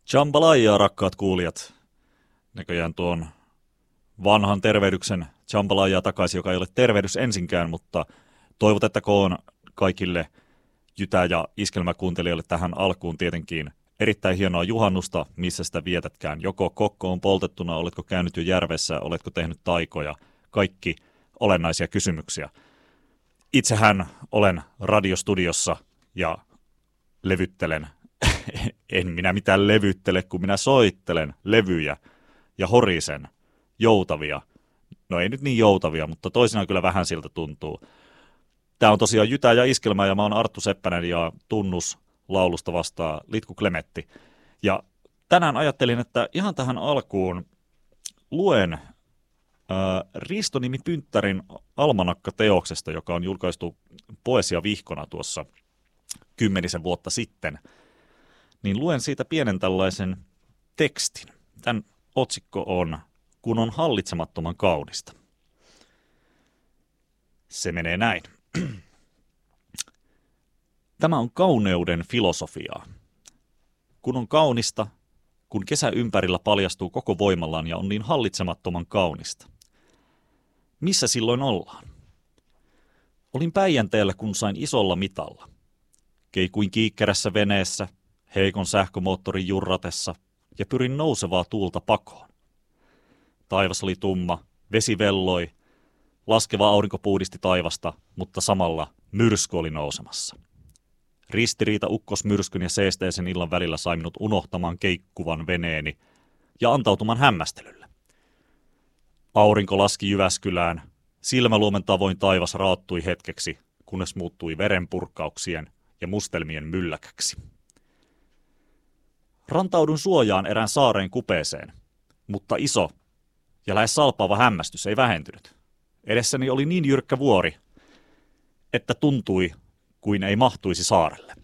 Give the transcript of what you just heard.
Jambalaya, rakkaat kuulijat. Näköjään tuon vanhan tervehdyksen Jambalaya takaisin, joka ei ole tervehdys ensinkään, mutta toivotettakoon kaikille jytä- ja iskelmäkuuntelijoille tähän alkuun tietenkin erittäin hienoa juhannusta, missä sitä vietätkään. Joko kokko on poltettuna, oletko käynyt jo järvessä, oletko tehnyt taikoja, kaikki olennaisia kysymyksiä. Itsehän olen radiostudiossa ja levyttelen. En minä mitään levyttele, kun minä soittelen levyjä ja horisen joutavia. No ei nyt niin joutavia, mutta toisinaan kyllä vähän siltä tuntuu. Tämä on tosiaan Jytä ja Iskelmä ja mä oon Arttu Seppänen ja tunnus laulusta vastaa Litku Klemetti. Ja tänään ajattelin, että ihan tähän alkuun luen Risto Nimi Pynttärin almanakka-teoksesta, joka on julkaistu poesiavihkona tuossa 10 vuotta sitten. Niin luen siitä pienen tällaisen tekstin. Tämän otsikko on Kun on hallitsemattoman kaunista. Se menee näin. Tämä on kauneuden filosofiaa. Kun on kaunista, kun kesä ympärillä paljastuu koko voimallaan ja on niin hallitsemattoman kaunista. Missä silloin ollaan? Olin Päijänteellä, kun sain isolla mitalla. Keikuin kiikkerässä veneessä, heikon sähkömoottorin jurratessa ja pyrin nousevaa tuulta pakoon. Taivas oli tumma, vesi velloi, laskeva aurinko puhdisti taivasta, mutta samalla myrsky oli nousemassa. Ristiriita ukkosmyrskyn ja seesteisen illan välillä sai minut unohtamaan keikkuvan veneeni ja antautumaan hämmästelylle. Aurinko laski Jyväskylään, silmäluomen tavoin taivas raattui hetkeksi, kunnes muuttui verenpurkauksien ja mustelmien mylläkäksi. Rantaudun suojaan erään saareen kupeeseen, mutta iso ja lähes salpaava hämmästys ei vähentynyt. Edessäni oli niin jyrkkä vuori, että tuntui kuin ei mahtuisi saarelle.